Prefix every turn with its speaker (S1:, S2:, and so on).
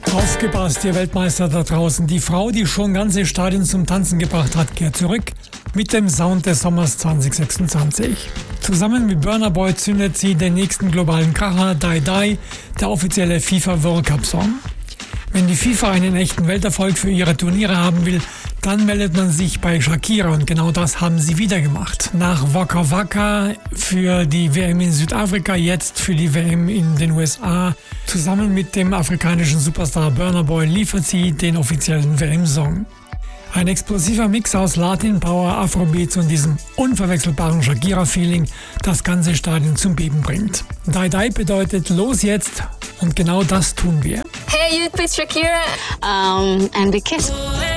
S1: Aufgepasst, ihr Weltmeister da draußen. Die Frau, die schon ganze Stadien zum Tanzen gebracht hat, kehrt zurück mit dem Sound des Sommers 2026. Zusammen mit Burna Boy zündet sie den nächsten globalen Kracher, Die Die, der offizielle FIFA World Cup Song. Wenn die FIFA einen echten Welterfolg für ihre Turniere haben will, dann meldet man sich bei Shakira und genau das haben sie wieder gemacht. Nach Waka Waka für die WM in Südafrika, jetzt für die WM in den USA. Zusammen mit dem afrikanischen Superstar Burna Boy liefert sie den offiziellen WM-Song. Ein explosiver Mix aus Latin Power, Afrobeats und diesem unverwechselbaren Shakira-Feeling, das ganze Stadion zum Beben bringt. Die Die bedeutet los jetzt und genau das tun wir.
S2: Hey, it's Shakira. And we kiss.